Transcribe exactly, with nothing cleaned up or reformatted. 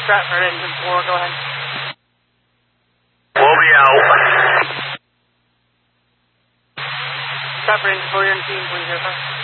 Stratford, engine four, go ahead. We'll be out. Stratford, engine four, you're in team, please, yes, sir.